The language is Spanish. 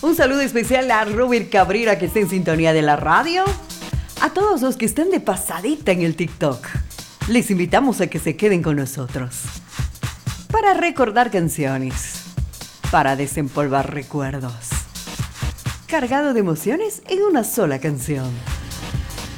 Un saludo especial a Robert Cabrera, que está en sintonía de la radio. A todos los que están de pasadita en el TikTok, les invitamos a que se queden con nosotros para recordar canciones, para desempolvar recuerdos, cargado de emociones en una sola canción.